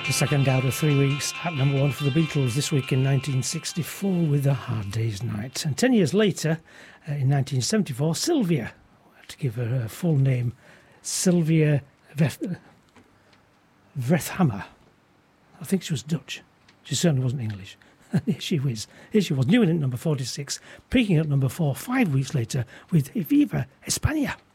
The second out of 3 weeks at number one for the Beatles this week in 1964 with A Hard Day's Night. And 10 years later, in 1974, Sylvia, to give her full name, Sylvia Vrethammer. I think she was Dutch. She certainly wasn't English. Here she was. New in at number 46, peaking at number 4 5 weeks later with Viva España.